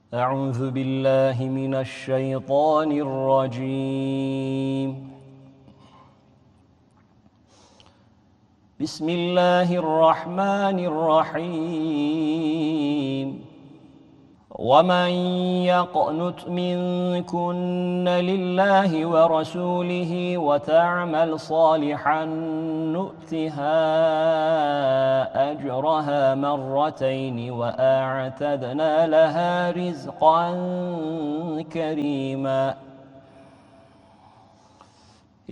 أعوذ بالله من الشيطان الرجيم. بسم الله الرحمن الرحيم. ومن يقنت منكن لله ورسوله وتعمل صالحا نؤتها أجرها مرتين وأعتدنا لها رزقا كريما.